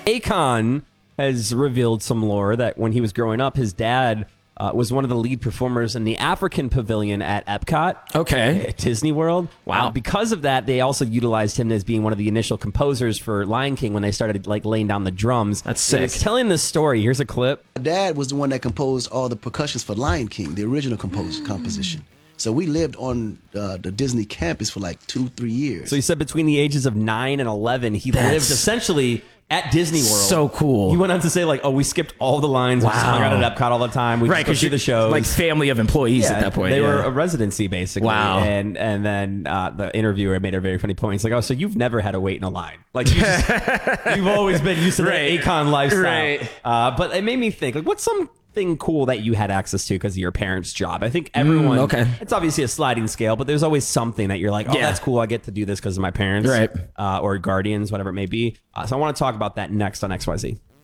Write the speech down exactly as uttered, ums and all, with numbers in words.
Akon has revealed some lore that when he was growing up, his dad uh, was one of the lead performers in the African Pavilion at Epcot. Okay. At Disney World. Wow. Uh, because of that, they also utilized him as being one of the initial composers for Lion King when they started like laying down the drums. That's sick. He's telling this story. Here's a clip. My dad was the one that composed all the percussions for Lion King, the original compos- composition. So we lived on uh, the Disney campus for like two, three years. So he said between the ages of nine and eleven, he That's lived essentially at Disney World. so cool. He went on to say like, oh, we skipped all the lines. We just hung out at Epcot all the time. We Right, just go because see the shows. like family of employees Yeah, at that point. They yeah. were a residency, basically. Wow. And and then uh, the interviewer made a very funny point. He's like, oh, so you've never had to wait in a line. Like, you just, you've always been used to Right. the Akon lifestyle. Right. Uh, but it made me think, like, what's something cool that you had access to because of your parents' job? I think everyone, Mm, okay. it's obviously a sliding scale, but there's always something that you're like, oh, Yeah. that's cool. I get to do this because of my parents. Right. Uh, or guardians, whatever it may be. Uh, so I want to talk about that next on X Y Z.